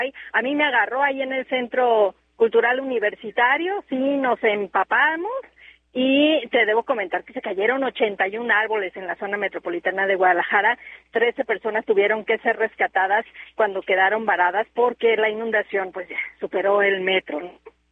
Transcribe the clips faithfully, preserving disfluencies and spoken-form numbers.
A mí me agarró ahí en el Centro Cultural Universitario, sí, nos empapamos y te debo comentar que se cayeron ochenta y un árboles en la zona metropolitana de Guadalajara. trece personas tuvieron que ser rescatadas cuando quedaron varadas porque la inundación pues ya superó el metro.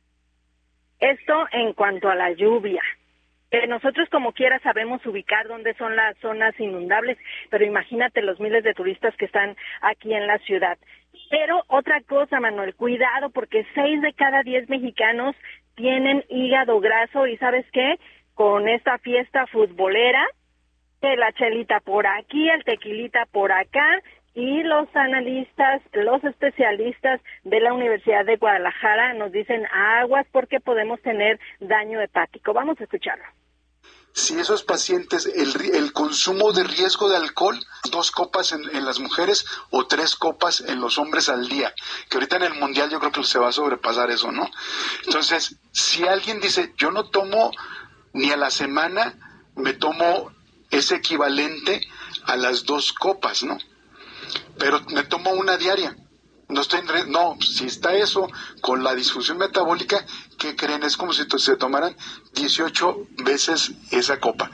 Esto en cuanto a la lluvia. Eh, nosotros como quiera sabemos ubicar dónde son las zonas inundables, pero imagínate los miles de turistas que están aquí en la ciudad. Pero otra cosa, Manuel, cuidado, porque seis de cada diez mexicanos tienen hígado graso y ¿sabes qué? Con esta fiesta futbolera, que la chelita por aquí, el tequilita por acá, y los analistas, los especialistas de la Universidad de Guadalajara nos dicen aguas porque podemos tener daño hepático. Vamos a escucharlo. Si esos pacientes, el, el consumo de riesgo de alcohol, dos copas en, en las mujeres o tres copas en los hombres al día, que ahorita en el mundial yo creo que se va a sobrepasar eso, ¿no? Entonces, si alguien dice, yo no tomo ni a la semana, me tomo ese equivalente a las dos copas, ¿no? Pero me tomo una diaria. No estoy en re... no, si está eso con la disfunción metabólica, ¿qué creen? Es como si se tomaran dieciocho veces esa copa.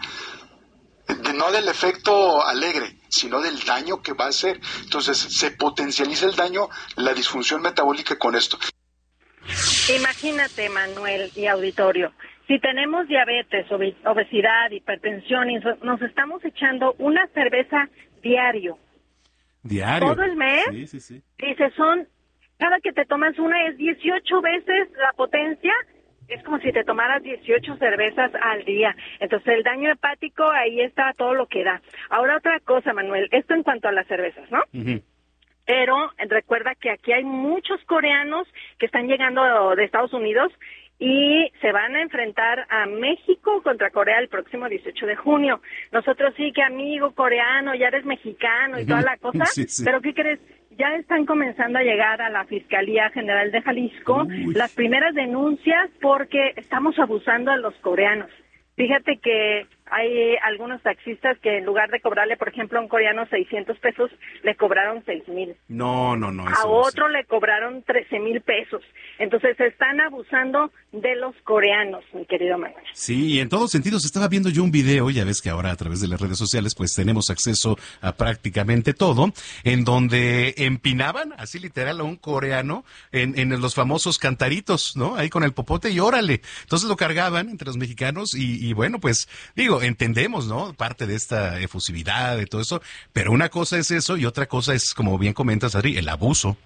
No del efecto alegre, sino del daño que va a hacer. Entonces, se potencializa el daño, la disfunción metabólica con esto. Imagínate, Manuel y auditorio, si tenemos diabetes, obesidad, hipertensión, y nos estamos echando una cerveza diario. Diario. Todo el mes, sí, sí, sí. Dice, son, cada que te tomas una es dieciocho veces la potencia, es como si te tomaras dieciocho cervezas al día. Entonces el daño hepático, ahí está todo lo que da. Ahora otra cosa, Manuel, esto en cuanto a las cervezas, ¿no? Uh-huh. Pero recuerda que aquí hay muchos coreanos que están llegando de Estados Unidos y se van a enfrentar a México contra Corea el próximo dieciocho de junio. Nosotros sí que amigo coreano, ya eres mexicano y toda la cosa, sí, sí. Pero ¿qué crees? Ya están comenzando a llegar a la Fiscalía General de Jalisco Uy. las primeras denuncias porque estamos abusando a los coreanos. Fíjate que hay algunos taxistas que en lugar de cobrarle, por ejemplo, a un coreano seiscientos pesos, le cobraron seis mil. No, no, no. Eso a otro no le cobraron trece mil pesos. Entonces, están abusando de los coreanos, mi querido Manuel. Sí, y en todos sentidos. Estaba viendo yo un video, ya ves que ahora a través de las redes sociales, pues tenemos acceso a prácticamente todo, en donde empinaban, así literal, a un coreano en, en los famosos cantaritos, ¿no? Ahí con el popote y órale. Entonces lo cargaban entre los mexicanos y, y bueno, pues, digo, entendemos, ¿no? Parte de esta efusividad, de todo eso, pero una cosa es eso y otra cosa es, como bien comentas, Adri, el abuso.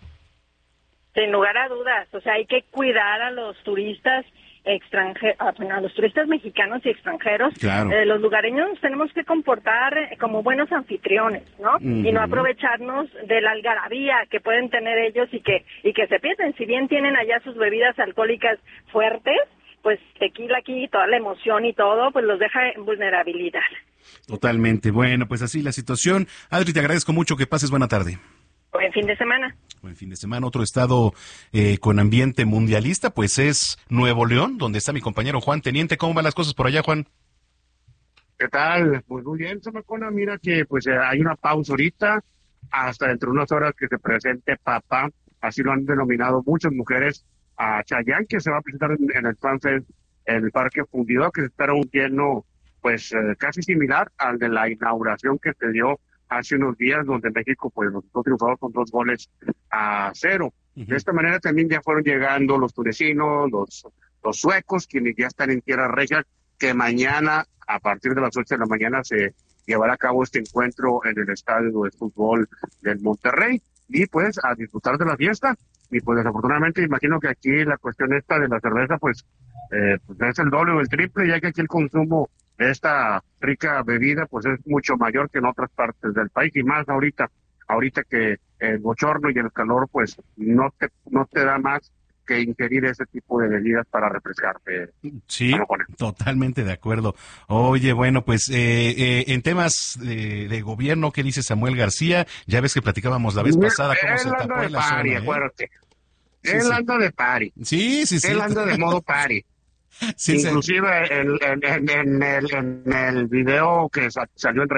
Sin lugar a dudas, o sea, hay que cuidar a los turistas extranjeros, a los turistas mexicanos y extranjeros. Claro. Eh, los lugareños nos tenemos que comportar como buenos anfitriones, ¿no? Uh-huh. Y no aprovecharnos de la algarabía que pueden tener ellos y que y que se pierden. Si bien tienen allá sus bebidas alcohólicas fuertes, pues tequila aquí, toda la emoción y todo, pues los deja en vulnerabilidad. Totalmente. Bueno, pues así la situación. Adri, te agradezco mucho, que pases buena tarde. Buen fin de semana. Buen fin de semana. Otro estado eh, con ambiente mundialista, pues es Nuevo León, donde está mi compañero Juan Teniente. ¿Cómo van las cosas por allá, Juan? ¿Qué tal? Pues muy bien, Zamacona. Mira que pues eh, hay una pausa ahorita, hasta dentro de unas horas que se presente Papá, así lo han denominado muchas mujeres, a Chayanne, que se va a presentar en, en el FanFest, en el Parque Fundidor, que se espera un lleno pues eh, casi similar al de la inauguración que se dio hace unos días, donde México pues nos triunfó con dos goles a cero. Uh-huh. De esta manera también ya fueron llegando los tunecinos, los, los suecos, quienes ya están en tierra regia, que mañana, a partir de las ocho de la mañana, se llevará a cabo este encuentro en el estadio de fútbol del Monterrey, y pues a disfrutar de la fiesta. Y pues desafortunadamente imagino que aquí la cuestión esta de la cerveza pues, eh, pues es el doble o el triple, ya que aquí el consumo de esta rica bebida pues es mucho mayor que en otras partes del país, y más ahorita, ahorita que el bochorno y el calor pues no te, no te da más que ingerir ese tipo de bebidas para refrescarte. Sí, totalmente de acuerdo. Oye, bueno, pues eh, eh, en temas de, de gobierno, ¿qué dice Samuel García? Ya ves que platicábamos la vez pasada cómo él se tapó de la party, zona, acuérdate. ¿eh? Él sí, anda sí. de party. Sí, sí, sí. Él anda de modo party. Sí, Inclusive en, en, en, en, el, en el video que sa- salió en redes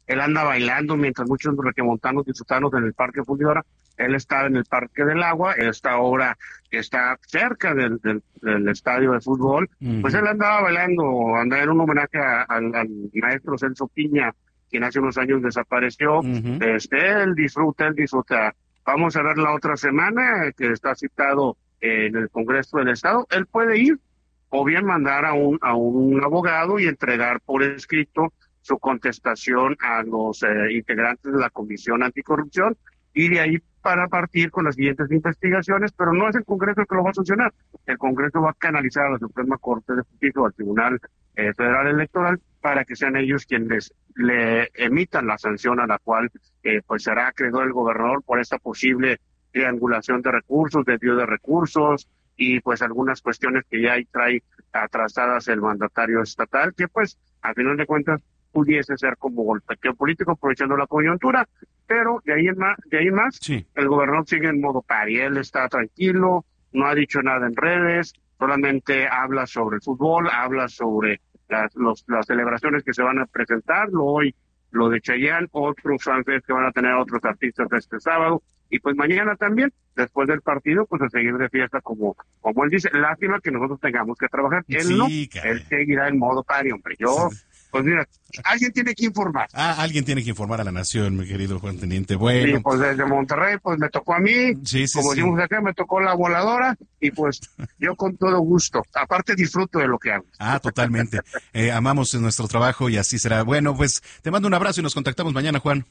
él anda bailando mientras muchos requemontanos disfrutamos en el Parque Fundidora. Él está en el Parque del Agua, esta obra que está cerca del, del, del estadio de fútbol, uh-huh. Pues él andaba bailando, andaba en un homenaje a, a, al maestro Celso Piña, quien hace unos años desapareció. Uh-huh. Este, él disfruta, él disfruta. Vamos a ver la otra semana, que está citado en el Congreso del Estado. Él puede ir, o bien mandar a un, a un abogado y entregar por escrito su contestación a los eh, integrantes de la Comisión Anticorrupción, y de ahí para partir con las siguientes investigaciones, pero no es el Congreso el que lo va a sancionar. El Congreso va a canalizar a la Suprema Corte de Justicia o al Tribunal eh, Federal Electoral para que sean ellos quienes le emitan la sanción a la cual eh, pues será acreedor el gobernador por esta posible triangulación de recursos, desvío de recursos y pues algunas cuestiones que ya ahí trae atrasadas el mandatario estatal, que pues a final de cuentas pudiese ser como golpeteo político aprovechando la coyuntura, pero de ahí en más, de ahí en más sí. El gobernador sigue en modo pari, él está tranquilo, no ha dicho nada en redes, solamente habla sobre el fútbol, habla sobre las, los, las celebraciones que se van a presentar, lo hoy lo de Chayanne, otros fanfest que van a tener otros artistas este sábado, y pues mañana también, después del partido, pues a seguir de fiesta como, como él dice. Lástima que nosotros tengamos que trabajar, él sí, no, caray. Él seguirá en modo pari, hombre, yo... Pues mira, alguien tiene que informar. Ah, alguien tiene que informar a la nación, mi querido Juan Teniente. Bueno. Sí, pues desde Monterrey, pues me tocó a mí. Sí, sí, como sí. Decimos acá, me tocó la voladora y pues yo con todo gusto. Aparte disfruto de lo que hago. Ah, totalmente. eh, amamos nuestro trabajo y así será. Bueno, pues te mando un abrazo y nos contactamos mañana, Juan.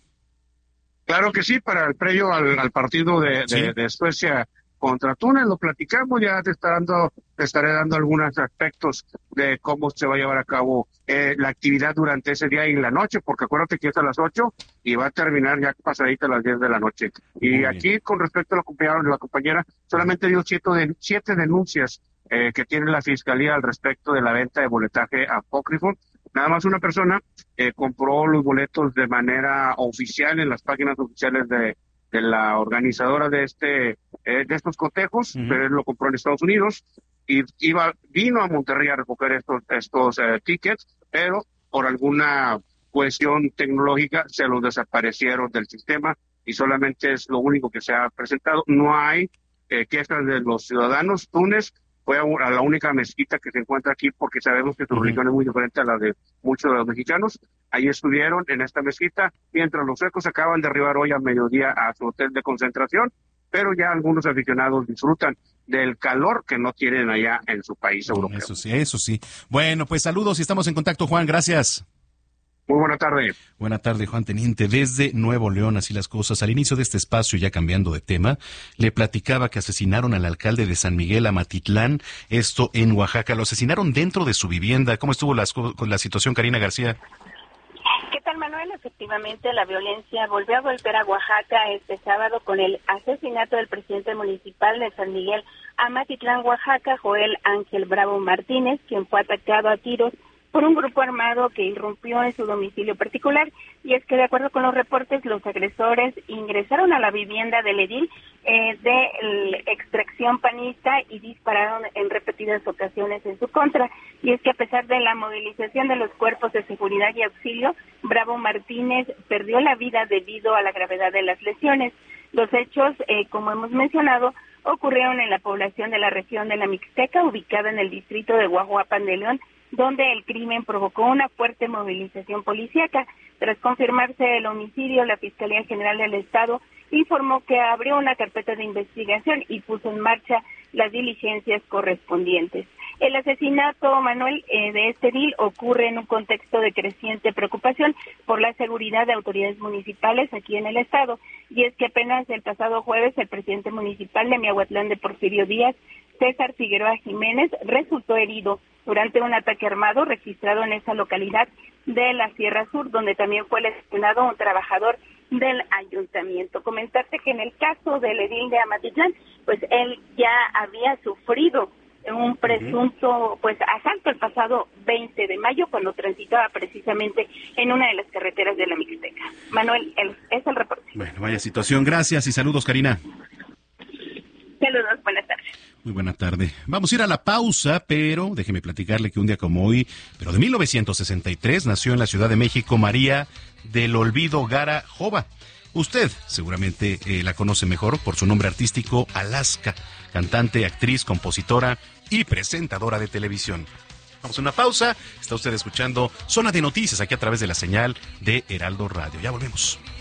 Claro que sí, para el previo al, al partido de, ¿sí? de, de Suecia contra Túnez, lo platicamos, ya te, está dando, te estaré dando algunos aspectos de cómo se va a llevar a cabo eh, la actividad durante ese día y la noche, porque acuérdate que es a las ocho y va a terminar ya pasadita a las diez de la noche. Y muy aquí, bien. Con respecto a la compañera, la compañera solamente dio siete, de, siete denuncias eh, que tiene la Fiscalía al respecto de la venta de boletaje apócrifo. Nada más una persona eh, compró los boletos de manera oficial en las páginas oficiales de de la organizadora de este eh, de estos cotejos, uh-huh. Pero él lo compró en Estados Unidos y iba vino a Monterrey a recoger estos estos eh, tickets, pero por alguna cuestión tecnológica se los desaparecieron del sistema y solamente es lo único que se ha presentado. No hay eh, quejas de los ciudadanos. Túnez fue a la única mezquita que se encuentra aquí porque sabemos que su uh-huh. religión es muy diferente a la de muchos de los mexicanos. Ahí estuvieron en esta mezquita, mientras los suecos acaban de arribar hoy a mediodía a su hotel de concentración, pero ya algunos aficionados disfrutan del calor que no tienen allá en su país europeo. Eso sí, eso sí. Bueno, pues saludos y estamos en contacto, Juan, gracias. Muy buena tarde. Buena tarde, Juan Teniente. Desde Nuevo León, así las cosas. Al inicio de este espacio, ya cambiando de tema, le platicaba que asesinaron al alcalde de San Miguel Amatitlán, esto en Oaxaca. Lo asesinaron dentro de su vivienda. ¿Cómo estuvo la, la situación, Karina García? ¿Qué tal, Manuel? Efectivamente, la violencia volvió a golpear a Oaxaca este sábado con el asesinato del presidente municipal de San Miguel Amatitlán, Oaxaca, Joel Ángel Bravo Martínez, quien fue atacado a tiros por un grupo armado que irrumpió en su domicilio particular. Y es que, de acuerdo con los reportes, los agresores ingresaron a la vivienda del edil eh, de extracción panista y dispararon en repetidas ocasiones en su contra. Y es que, a pesar de la movilización de los cuerpos de seguridad y auxilio, Bravo Martínez perdió la vida debido a la gravedad de las lesiones. Los hechos, eh, como hemos mencionado, ocurrieron en la población de la región de la Mixteca, ubicada en el distrito de Guajuapan de León, donde el crimen provocó una fuerte movilización policíaca. Tras confirmarse el homicidio, la Fiscalía General del Estado informó que abrió una carpeta de investigación y puso en marcha las diligencias correspondientes. El asesinato, Manuel, eh, de este edil ocurre en un contexto de creciente preocupación por la seguridad de autoridades municipales aquí en el estado. Y es que apenas el pasado jueves el presidente municipal de Miahuatlán de Porfirio Díaz, César Figueroa Jiménez, resultó herido durante un ataque armado registrado en esa localidad de la Sierra Sur, donde también fue lesionado un trabajador del ayuntamiento. Comentarte que en el caso del edil de Amatitlán, pues él ya había sufrido un presunto pues asalto el pasado veinte de mayo cuando transitaba precisamente en una de las carreteras de la Mixteca. Manuel, el, es el reporte. Bueno, vaya situación. Gracias y saludos, Karina. Saludos. Saludos, buenas tardes. Muy buena tarde. Vamos a ir a la pausa, pero déjeme platicarle que un día como hoy, pero de mil novecientos sesenta y tres, nació en la Ciudad de México María del Olvido Gara Jova. Usted seguramente eh, la conoce mejor por su nombre artístico Alaska, cantante, actriz, compositora y presentadora de televisión. Vamos a una pausa. Está usted escuchando Zona de Noticias aquí a través de la señal de Heraldo Radio. Ya volvemos.